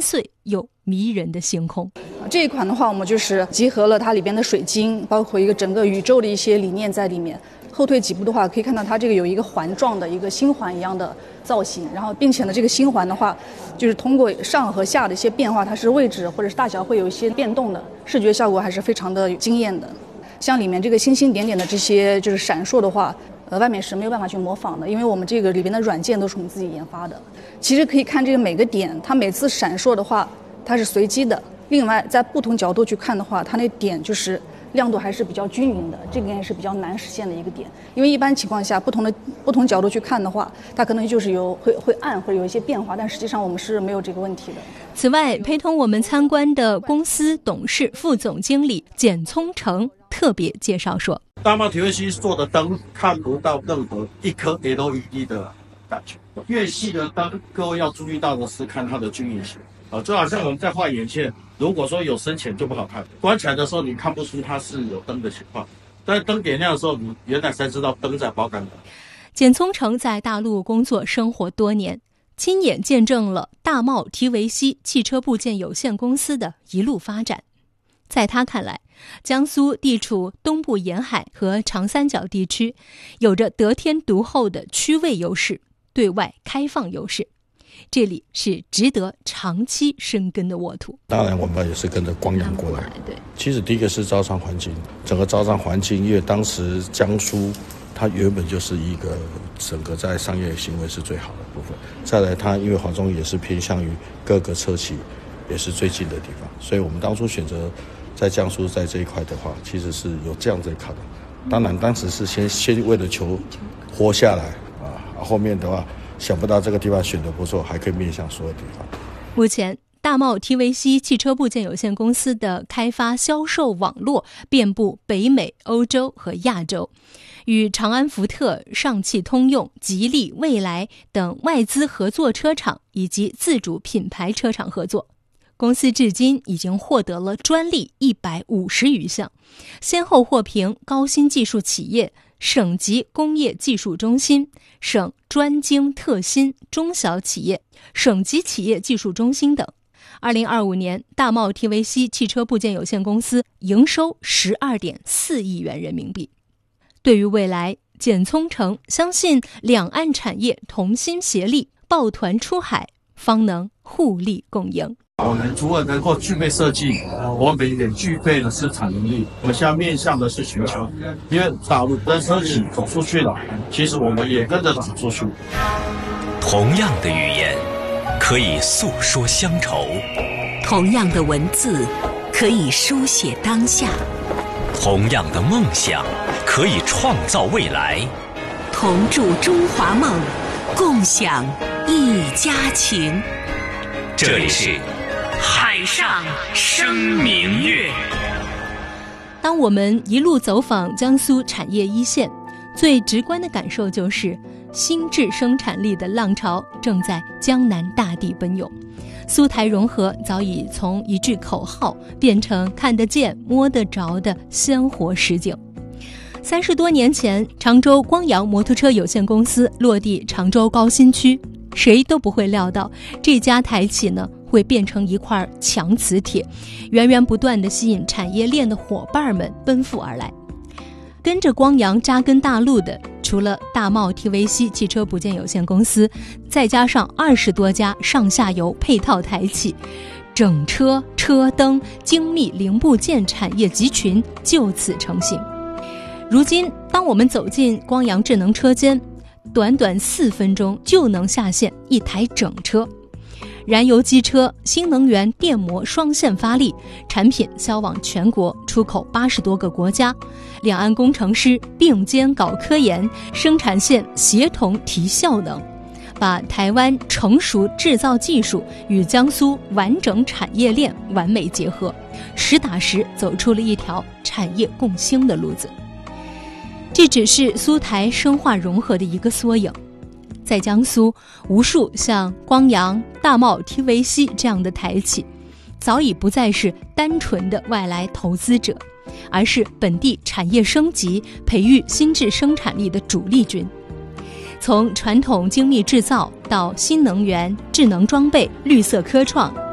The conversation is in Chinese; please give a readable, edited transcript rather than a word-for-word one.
邃又迷人的星空。 这一款的话，我们就是集合了它里边的水晶，包括一个整个宇宙的一些理念在里面。后退几步的话，可以看到它这个有一个环状的一个星环一样的造型，然后并且呢，这个星环的话，就是通过上和下的一些变化，它是位置或者是大小会有一些变动的，视觉效果还是非常的惊艳的。像里面这个星星点点的这些就是闪烁的话，外面是没有办法去模仿的，因为我们这个里边的软件都是我们自己研发的。其实可以看这个每个点，它每次闪烁的话，它是随机的。另外，在不同角度去看的话，它那点就是亮度还是比较均匀的，这个也是比较难实现的一个点。因为一般情况下，不同角度去看的话，它可能就是会暗或者有一些变化，但实际上我们是没有这个问题的。 此外，陪同我们参观的公司董事副总经理简聪成特别介绍说， 大茂体会系做的灯看不到任何一颗 LED 的感觉，越细的灯，各位要注意到的是看它的均匀性。就好像我们在画眼线，如果说有深浅就不好看，关起来的时候你看不出它是有灯的情况，但灯点亮的时候，你原来才知道灯在包干的。 简聪成在大陆工作生活多年，亲眼见证了大茂提维西汽车部件有限公司的一路发展。在他看来，江苏地处东部沿海和长三角地区，有着得天独厚的区位优势、对外开放优势。这里是值得长期生根的沃土。 当然我们也是跟着光阳过来。 对， 其实第一个是招商环境，整个招商环境，因为当时江苏它原本就是一个整个在商业行为是最好的部分，再来它因为华中也是偏向于各个车企也是最近的地方，所以我们当初选择在江苏在这一块的话，其实是有这样子考量。当然当时是先为了求活下来后面的话想不到这个地方选得不错，还可以面向所有地方。 目前大茂提维西汽车部件有限公司的开发销售网络遍布北美、欧洲和亚洲，与长安福特、上汽通用、吉利、蔚来等外资合作车厂以及自主品牌车厂合作。公司至今已经获得了专利150余项，先后获评高新技术企业、省级工业技术中心、省专精特新中小企业、省级企业技术中心等。2025年，大茂提维西汽车部件有限公司营收12.4亿元人民币。对于未来，简聪成相信两岸产业同心协力，抱团出海，方能互利共赢。 我们除了能够具备设计，我们也具备了生产能力。我们现在面向的是全球，因为大陆跟车企走出去了，其实我们也跟着走出去。 同样的语言可以诉说乡愁， 同样的文字可以书写当下， 同样的梦想可以创造未来。 同筑中华梦，共享一家情。 这里是海上生明月。 当我们一路走访江苏产业一线，最直观的感受就是新质生产力的浪潮正在江南大地奔涌。苏台融合早已从一句口号变成看得见摸得着的鲜活实景。30多年前，常州光阳摩托车有限公司落地常州高新区，谁都不会料到这家台企呢会变成一块强磁铁，源源不断地吸引产业链的伙伴们奔赴而来。跟着光阳扎根大陆的，除了大茂提维西汽车部件有限公司，再加上20多家上下游配套台企，整车、车灯、精密零部件产业集群就此成型。如今，当我们走进光阳智能车间，短短4分钟就能下线一台整车。燃油机车、新能源电摩双线发力，产品销往全国，出口80多个国家。两岸工程师并肩搞科研，生产线协同提效能，把台湾成熟制造技术与江苏完整产业链完美结合，实打实走出了一条产业共兴的路子。这只是苏台深化融合的一个缩影。在江苏，无数像光阳、大茂提维西这样的台企，早已不再是单纯的外来投资者，而是本地产业升级、培育新质生产力的主力军。从传统精密制造到新能源、智能装备、绿色科创、